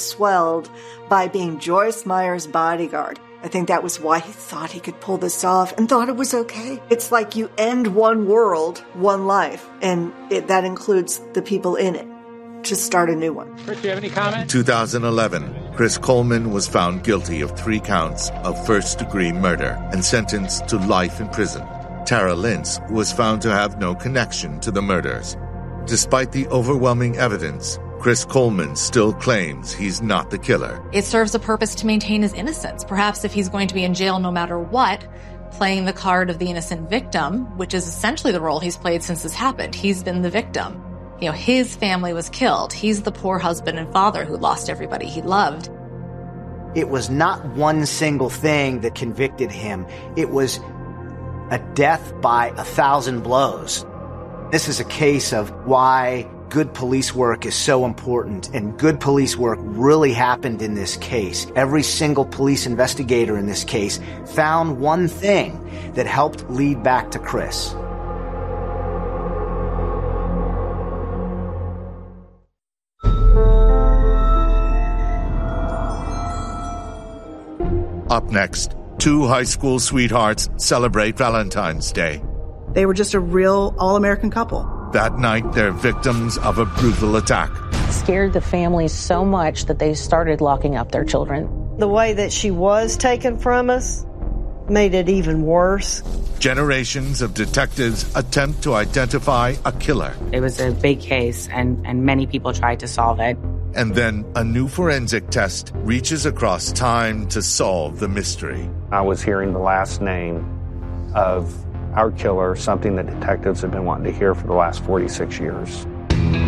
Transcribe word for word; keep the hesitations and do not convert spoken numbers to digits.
swelled by being Joyce Meyer's bodyguard. I think that was why he thought he could pull this off and thought it was okay. It's like you end one world, one life, and it, that includes the people in it, to start a new one. Chris, do you have any comment? two thousand eleven, Chris Coleman was found guilty of three counts of first-degree murder and sentenced to life in prison. Tara Lintz was found to have no connection to the murders. Despite the overwhelming evidence, Chris Coleman still claims he's not the killer. It serves a purpose to maintain his innocence. Perhaps if he's going to be in jail no matter what, playing the card of the innocent victim, which is essentially the role he's played since this happened. He's been the victim. You know, his family was killed. He's the poor husband and father who lost everybody he loved. It was not one single thing that convicted him. It was a death by a thousand blows. This is a case of why good police work is so important, and good police work really happened in this case. Every single police investigator in this case found one thing that helped lead back to Chris. Up next, two high school sweethearts celebrate Valentine's Day. They were just a real all-American couple. That night, they're victims of a brutal attack. Scared the families so much that they started locking up their children. The way that she was taken from us made it even worse. Generations of detectives attempt to identify a killer. It was a big case, and, and many people tried to solve it. And then a new forensic test reaches across time to solve the mystery. I was hearing the last name of our killer, something that detectives have been wanting to hear for the last forty-six years.